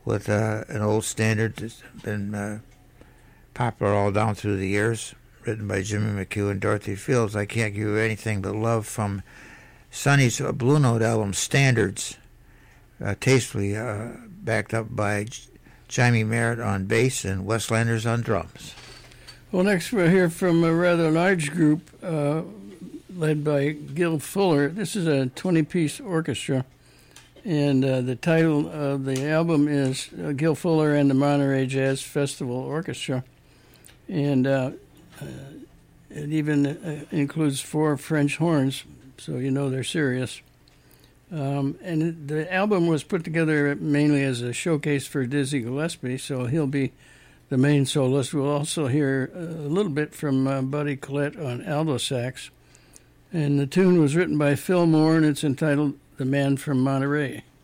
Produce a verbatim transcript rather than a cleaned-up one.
with uh, an old standard that's been uh, popular all down through the years, written by Jimmy McHugh and Dorothy Fields. I Can't Give You Anything But Love from Sonny's Blue Note album, Standards, uh, tastefully uh, backed up by Jimmy Merritt on bass and Wes Landers on drums. Well, next we'll hear from a rather large group uh, led by Gil Fuller. This is a twenty-piece orchestra, and uh, the title of the album is uh, Gil Fuller and the Monterey Jazz Festival Orchestra, and uh, uh, it even uh, includes four French horns, so you know they're serious. Um, and the album was put together mainly as a showcase for Dizzy Gillespie, so he'll be the main soloist. We'll also hear a little bit from uh, Buddy Collette on alto sax. And the tune was written by Phil Moore, and it's entitled The Man from Monterey.